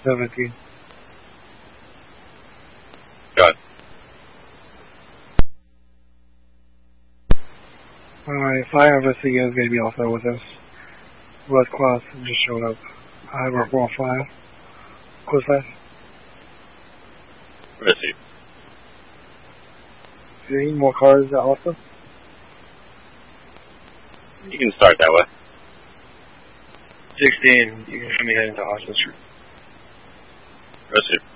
17. Got it. Alright, 5 investigators going to be also with us. Red Cross just showed up. I report 5. What's that? Received. Do you need more cars also? You can start that way. 16, you can come heading to Austin Street. Received.